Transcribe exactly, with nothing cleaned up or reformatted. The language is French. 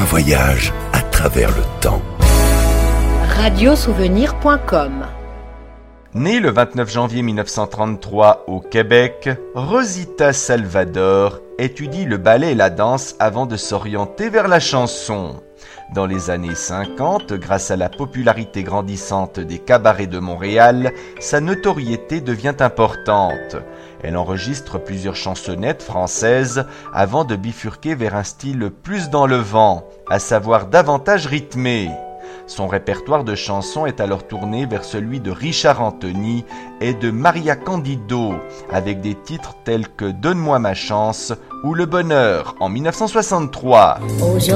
voyage à travers le temps. radiosouvenir point com. Née le vingt-neuf janvier mille neuf cent trente-trois au Québec, Rosita Salvador étudie le ballet et la danse avant de s'orienter vers la chanson. Dans les années cinquante, grâce à la popularité grandissante des cabarets de Montréal, sa notoriété devient importante. Elle enregistre plusieurs chansonnettes françaises avant de bifurquer vers un style plus dans le vent, à savoir davantage rythmé. Son répertoire de chansons est alors tourné vers celui de Richard Anthony et de Maria Candido, avec des titres tels que Donne-moi ma chance ou Le Bonheur en mille neuf cent soixante-trois.